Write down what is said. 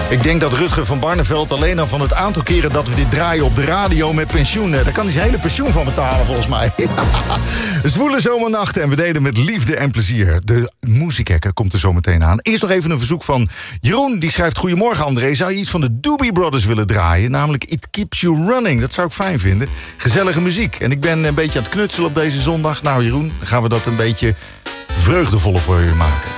Ik denk dat Rutger van Barneveld alleen al van het aantal keren dat we dit draaien op de radio met pensioen... daar kan hij zijn hele pensioen van betalen, volgens mij. Zwoele zomernachten en we deden met liefde en plezier. De muziekhekker komt er zo meteen aan. Eerst nog even een verzoek van Jeroen. Die schrijft: goedemorgen André, zou je iets van de Doobie Brothers willen draaien? Namelijk It Keeps You Running. Dat zou ik fijn vinden. Gezellige muziek. En ik ben een beetje aan het knutselen op deze zondag. Nou Jeroen, dan gaan we dat een beetje vreugdevoller voor je maken.